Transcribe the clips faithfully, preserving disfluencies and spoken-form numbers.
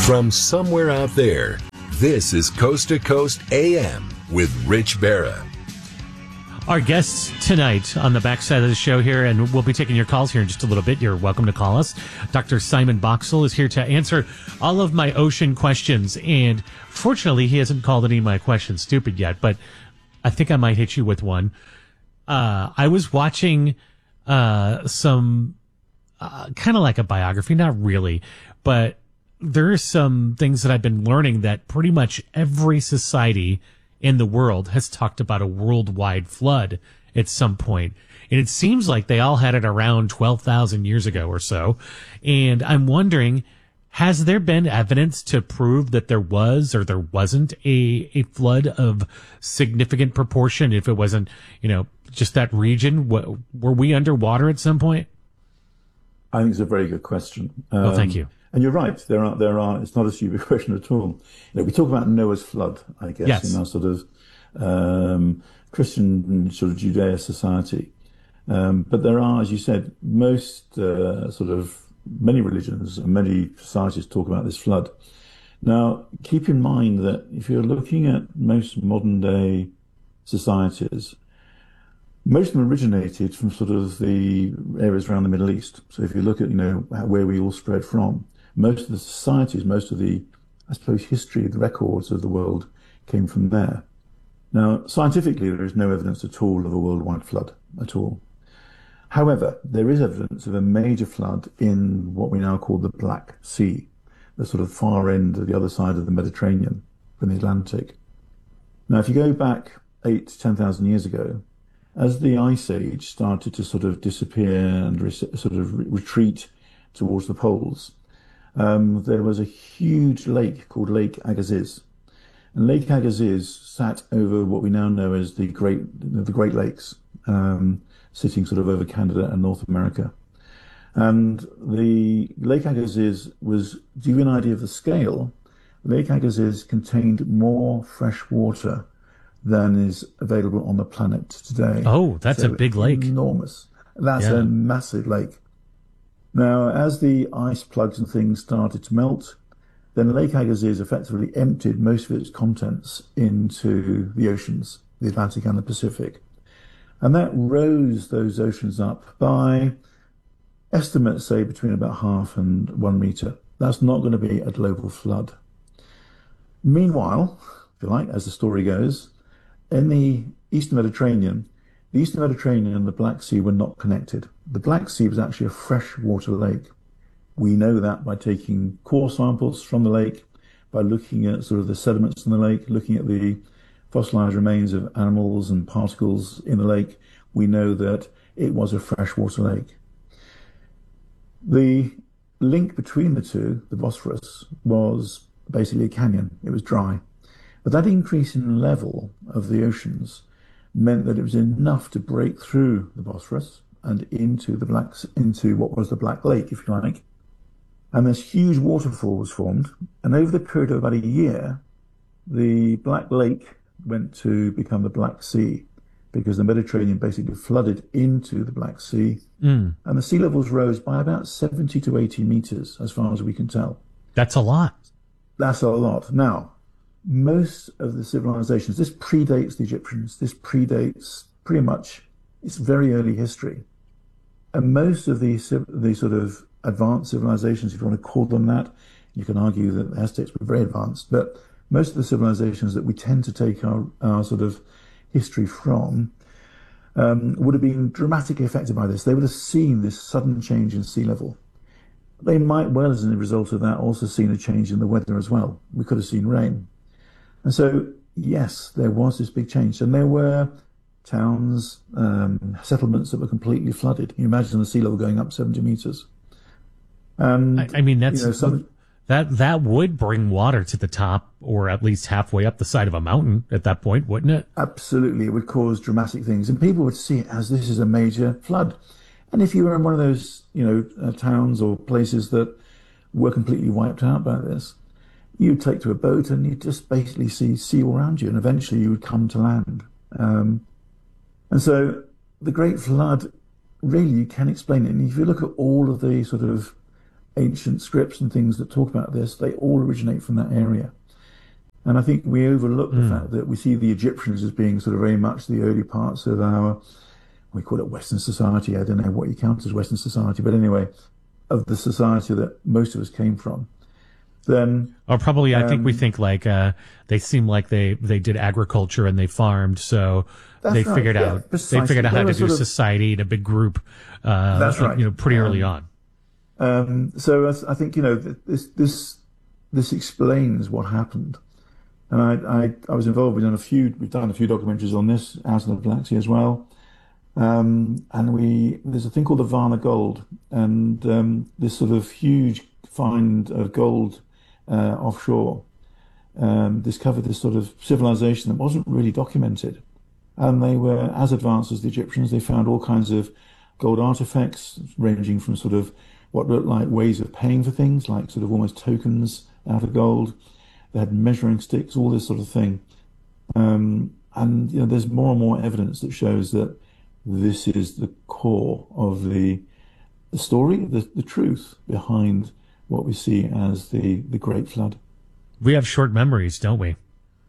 From somewhere out there, this is Coast to Coast A M with Rich Barra. Our guests tonight on the backside of the show here, and we'll be taking your calls here in just a little bit. You're welcome to call us. Doctor Simon Boxall is here to answer all of my ocean questions, and fortunately, he hasn't called any of my questions stupid yet, but I think I might hit you with one. Uh, I was watching uh, some uh, kind of like a biography, not really, but there are some things that I've been learning that pretty much every society in the world has talked about a worldwide flood at some point. And it seems like they all had it around twelve thousand years ago or so. And I'm wondering, has there been evidence to prove that there was or there wasn't a, a flood of significant proportion? If it wasn't, you know, just that region, what, were we underwater at some point? I think it's a very good question. Um, well, thank you. And you're right. There are, there are, it's not a stupid question at all. You know, we talk about Noah's flood, I guess, yes. in our sort of, um, Christian sort of Judea society. Um, but there are, as you said, most, uh, sort of many religions and many societies talk about this flood. Now, keep in mind that if you're looking at most modern day societies, most of them originated from sort of the areas around the Middle East. So if you look at, you know, where we all spread from, most of the societies, most of the, I suppose, history, the records of the world came from there. Now, scientifically, there is no evidence at all of a worldwide flood at all. However, there is evidence of a major flood in what we now call the Black Sea, the sort of far end of the other side of the Mediterranean from the Atlantic. Now, if you go back eight to ten thousand years ago, as the Ice Age started to sort of disappear and re- sort of re- retreat towards the poles, um, there was a huge lake called Lake Agassiz. And Lake Agassiz sat over what we now know as the Great, the Great Lakes, um, sitting sort of over Canada and North America. And the Lake Agassiz was, to give you an idea of the scale, Lake Agassiz contained more fresh water than is available on the planet today. Oh, that's so a big lake. Enormous. That's yeah. a massive lake. Now, as the ice plugs and things started to melt, then Lake Agassiz effectively emptied most of its contents into the oceans, the Atlantic and the Pacific. And that rose those oceans up by estimates, say, between about half and one meter. That's not going to be a global flood. Meanwhile, if you like, as the story goes, in the Eastern Mediterranean, the Eastern Mediterranean and the Black Sea were not connected. The Black Sea was actually a freshwater lake. We know that by taking core samples from the lake, by looking at sort of the sediments in the lake, looking at the fossilized remains of animals and particles in the lake. We know that it was a freshwater lake. The link between the two, the Bosphorus, was basically a canyon. It was dry. But that increase in level of the oceans meant that it was enough to break through the Bosphorus and into the Black, into what was the Black Lake, if you like. And this huge waterfall was formed. And over the period of about a year, the Black Lake went to become the Black Sea because the Mediterranean basically flooded into the Black Sea. Mm. And the sea levels rose by about seventy to eighty meters, as far as we can tell. That's a lot. That's a lot. Now, most of the civilizations, this predates the Egyptians, this predates pretty much, it's very early history. And most of the, the sort of advanced civilizations, if you want to call them that, you can argue that the Aztecs were very advanced, but most of the civilizations that we tend to take our, our sort of history from um, would have been dramatically affected by this. They would have seen this sudden change in sea level. They might well, as a result of that, also seen a change in the weather as well. We could have seen rain. And so, yes, there was this big change. And there were towns, um, settlements that were completely flooded. You imagine the sea level going up seventy meters. And, I, I mean, that's, you know, some, that, that would bring water to the top or at least halfway up the side of a mountain at that point, wouldn't it? Absolutely. It would cause dramatic things. And people would see it as this is a major flood. And if you were in one of those, you know, uh, towns or places that were completely wiped out by this, you'd take to a boat and you'd just basically see sea all around you, and eventually you would come to land. Um, and so the Great Flood, really, you can explain it. And if you look at all of the sort of ancient scripts and things that talk about this, they all originate from that area. And I think we overlook mm. the fact that we see the Egyptians as being sort of very much the early parts of our, we call it Western society. I don't know what you count as Western society, but anyway, of the society that most of us came from. Then, or probably, I um, think we think like uh, they seem like they, they did agriculture and they farmed, so they right, figured yeah, out precisely. they figured out how to do of, society in a big group. Uh, that's right. You know, pretty early um, on. Um, so I, I think you know this this this explains what happened, and I I, I was involved. We've done a few we've done a few documentaries on this out in the Black Sea as well, um, and we there's a thing called the Varna Gold, and um, this sort of huge find of gold. Uh, offshore, um, discovered this sort of civilization that wasn't really documented. And they were as advanced as the Egyptians. They found all kinds of gold artifacts, ranging from sort of what looked like ways of paying for things, like sort of almost tokens out of gold. They had measuring sticks, all this sort of thing. Um, and you know, there's more and more evidence that shows that this is the core of the, the story, the, the truth behind what we see as the, the Great Flood. We have short memories, don't we?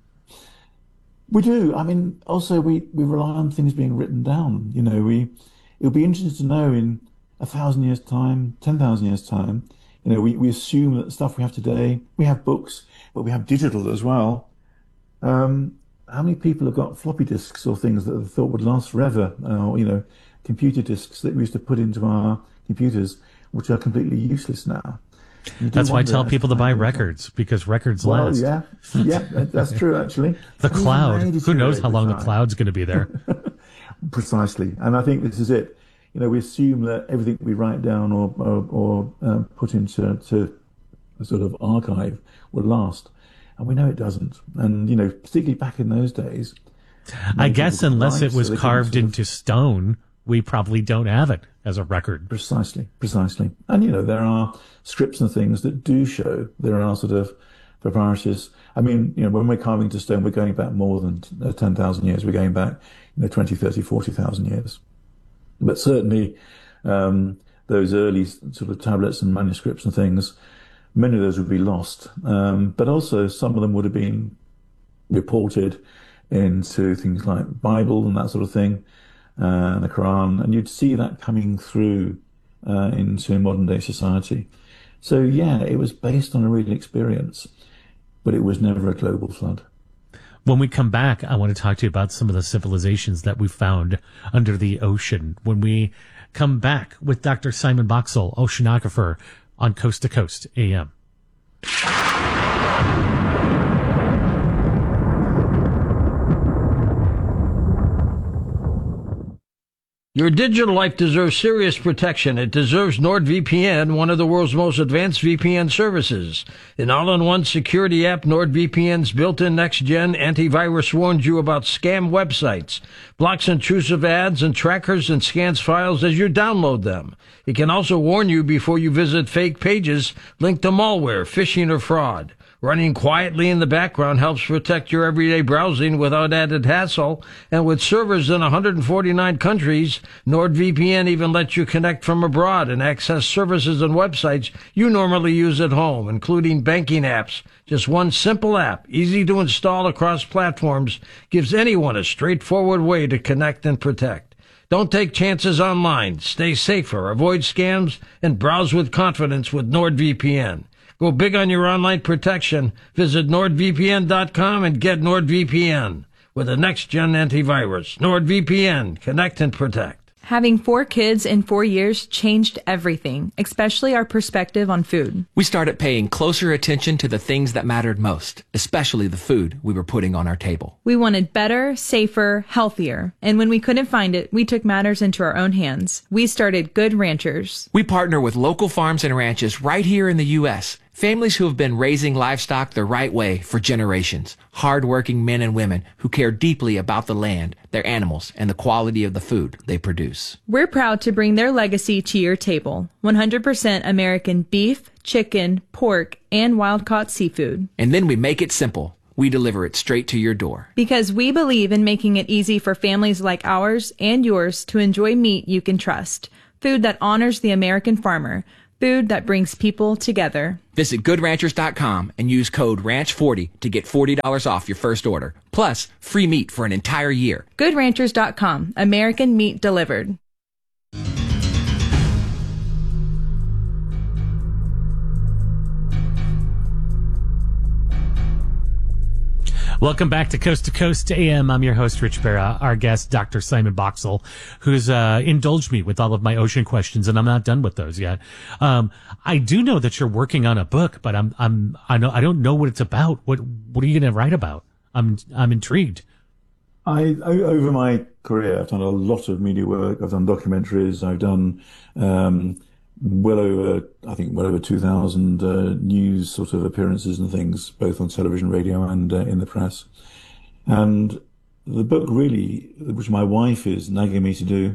We do. I mean, also we, we rely on things being written down. You know, we it'll be interesting to know in a thousand years' time, ten thousand years' time. You know, we, we assume that the stuff we have today, we have books, but we have digital as well. Um, how many people have got floppy disks or things that they thought would last forever? Or, you know, computer disks that we used to put into our computers, which are completely useless now. That's why I tell people to buy records, because records well, last. Yeah, yeah, that's true, actually. The cloud. Who knows how long the cloud's going to be there? Precisely. And I think this is it. You know, we assume that everything we write down or or, or um, put into to a sort of archive will last. And we know it doesn't. And, you know, particularly back in those days. I guess unless it was so carved into stone, we probably don't have it as a record. Precisely, precisely. And, you know, there are scripts and things that do show there are sort of papyruses. I mean, you know, when we're carving into stone, we're going back more than ten thousand years. We're going back, you know, twenty, thirty, forty thousand years. But certainly, um, those early sort of tablets and manuscripts and things, many of those would be lost. Um, but also some of them would have been reported into things like Bible and that sort of thing. Uh, and the Quran, and you'd see that coming through uh, into modern day society. So yeah, it was based on a real experience, but it was never a global flood. When we come back, I want to talk to you about some of the civilizations that we found under the ocean. When we come back with Doctor Simon Boxall, oceanographer, on Coast to Coast A M. Your digital life deserves serious protection. It deserves NordVPN, one of the world's most advanced V P N services. An all-in-one security app, NordVPN's built-in next-gen antivirus warns you about scam websites, blocks intrusive ads and trackers, and scans files as you download them. It can also warn you before you visit fake pages linked to malware, phishing, or fraud. Running quietly in the background helps protect your everyday browsing without added hassle. And with servers in one hundred forty-nine countries, NordVPN even lets you connect from abroad and access services and websites you normally use at home, including banking apps. Just one simple app, easy to install across platforms, gives anyone a straightforward way to connect and protect. Don't take chances online. Stay safer, avoid scams, and browse with confidence with NordVPN. Go big on your online protection. Visit nord V P N dot com and get NordVPN with the next-gen antivirus. NordVPN. Connect and protect. Having four kids in four years changed everything, especially our perspective on food. We started paying closer attention to the things that mattered most, especially the food we were putting on our table. We wanted better, safer, healthier. And when we couldn't find it, we took matters into our own hands. We started Good Ranchers. We partner with local farms and ranches right here in the U S Families who have been raising livestock the right way for generations. Hard-working men and women who care deeply about the land, their animals, and the quality of the food they produce. We're proud to bring their legacy to your table. one hundred percent American beef, chicken, pork, and wild-caught seafood. And then we make it simple. We deliver it straight to your door. Because we believe in making it easy for families like ours and yours to enjoy meat you can trust. Food that honors the American farmer. Food that brings people together. Visit good ranchers dot com and use code ranch forty to get forty dollars off your first order, plus free meat for an entire year. good ranchers dot com. American meat delivered. Welcome back to Coast to Coast A M. I'm your host, Rich Barra. Our guest, Doctor Simon Boxall, who's uh, indulged me with all of my ocean questions, and I'm not done with those yet. Um, I do know that you're working on a book, but I'm I'm I know I don't know what it's about. What what are you going to write about? I'm I'm intrigued. I over my career, I've done a lot of media work. I've done documentaries. I've done um, well over, I think, well over two thousand uh, news sort of appearances and things, both on television, radio, and uh, in the press. And the book really, which my wife is nagging me to do,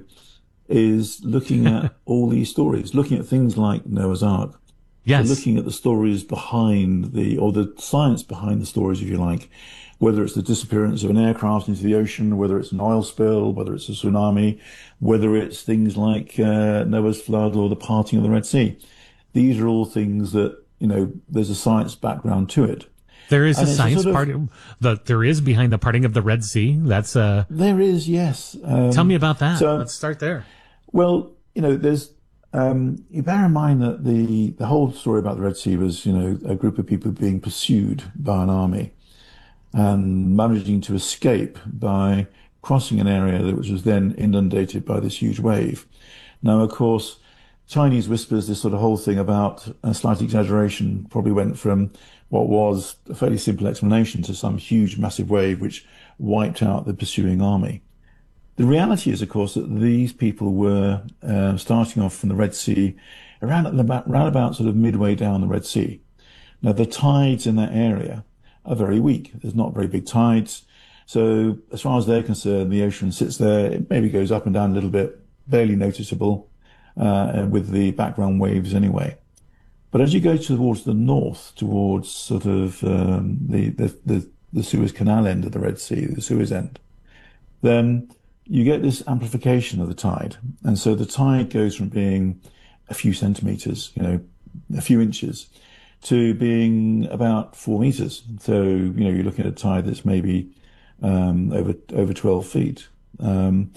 is looking at all these stories, looking at things like Noah's Ark. Yes. So looking at the stories behind the, or the science behind the stories, if you like, whether it's the disappearance of an aircraft into the ocean, whether it's an oil spill, whether it's a tsunami, whether it's things like uh, Noah's flood or the parting of the Red Sea. These are all things that, you know, there's a science background to it. There is And a it's science sort of- part that there is behind the parting of the Red Sea. That's uh. There is, yes. Um, Tell me about that. so- Let's start there. Well, you know, there's, um, you bear in mind that the, the whole story about the Red Sea was, you know, a group of people being pursued by an army and managing to escape by crossing an area that which was then inundated by this huge wave. Now, of course, Chinese whispers, this sort of whole thing about a slight exaggeration, probably went from what was a fairly simple explanation to some huge, massive wave which wiped out the pursuing army. The reality is, of course, that these people were uh, starting off from the Red Sea around, at the, around about sort of midway down the Red Sea. Now, the tides in that area are very weak. There's not very big tides. So as far as they're concerned, the ocean sits there. It maybe goes up and down a little bit, barely noticeable uh, with the background waves anyway. But as you go towards the north, towards sort of um, the, the, the, the Suez Canal end of the Red Sea, the Suez end, then you get this amplification of the tide. And so the tide goes from being a few centimeters, you know, a few inches, to being about four meters. So, you know, you're looking at a tide that's maybe um, over over twelve feet. Um,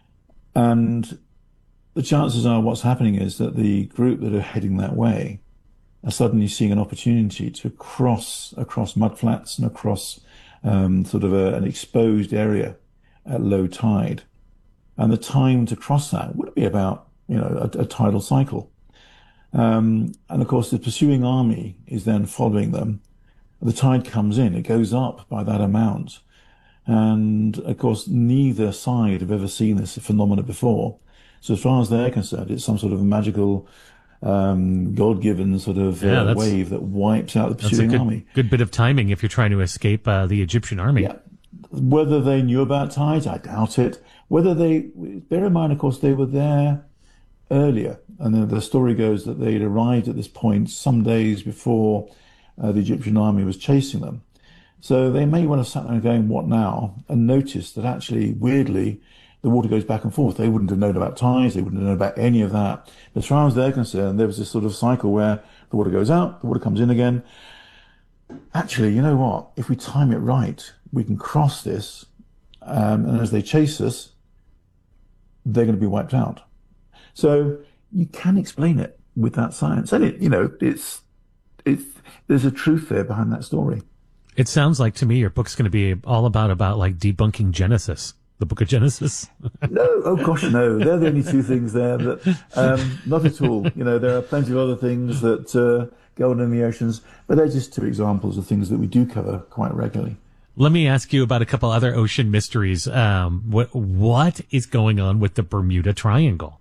and the chances are what's happening is that the group that are heading that way are suddenly seeing an opportunity to cross across mudflats and across um, sort of a, an exposed area at low tide. And the time to cross that would be about, you know, a, a tidal cycle. Um, and of course, the pursuing army is then following them. The tide comes in, it goes up by that amount. And of course, neither side have ever seen this phenomena before. So as far as they're concerned, it's some sort of magical, um, God-given sort of Yeah, uh, that's- wave that wipes out the That's a pursuing good, army. good bit of timing if you're trying to escape uh, the Egyptian army. Yeah. Whether they knew about tides, I doubt it. Whether they, bear in mind, of course, they were there earlier. And the, the story goes that they'd arrived at this point some days before uh, the Egyptian army was chasing them. So they may well have sat there going, what now? And noticed that actually, weirdly, the water goes back and forth. They wouldn't have known about tides. They wouldn't have known about any of that. But as far as they're concerned, there was this sort of cycle where the water goes out, the water comes in again. Actually, you know what? If we time it right, we can cross this. Um, and as they chase us, they're going to be wiped out. So you can explain it with that science. And it, you know, it's, it's, there's a truth there behind that story. It sounds like to me your book's going to be all about, about like debunking Genesis, the book of Genesis. No, oh gosh, no. They're the only two things there that, um, not at all. You know, there are plenty of other things that, uh, go on in the oceans, but they're just two examples of things that we do cover quite regularly. Let me ask you about a couple other ocean mysteries. Um, what, what is going on with the Bermuda Triangle?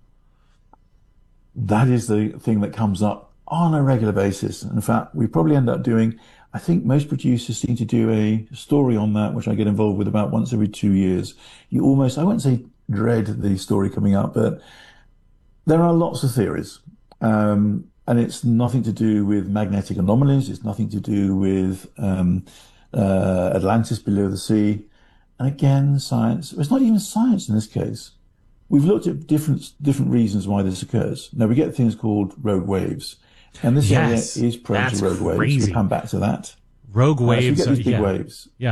That is the thing that comes up on a regular basis. In fact, we probably end up doing, I think most producers seem to do a story on that, which I get involved with about once every two years. You almost, I won't say dread the story coming up, but there are lots of theories. Um, and it's nothing to do with magnetic anomalies. It's nothing to do with um, uh, Atlantis below the sea. And again, science, it's not even science in this case. we've looked at different different reasons why this occurs. Now, we get things called rogue waves, and this Yes, area is prone that's to rogue waves. crazy. We'll come back to that. Rogue Uh, so we waves. get these big yeah. waves. Yeah.